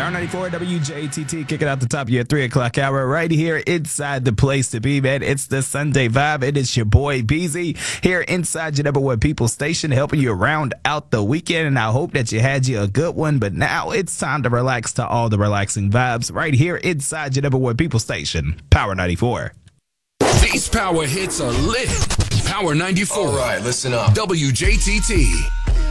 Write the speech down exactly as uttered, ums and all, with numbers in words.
Power ninety-four W J T T, kicking out the top of your three o'clock hour right here inside the place to be, man. It's the Sunday Vibe. It is your boy Beezy here inside your number one people station, helping you round out the weekend. And I hope that you had you a good one. But now it's time to relax to all the relaxing vibes right here inside your number one people station, Power ninety-four. These power hits are lit. Power ninety-four. All right, listen up. W J T T.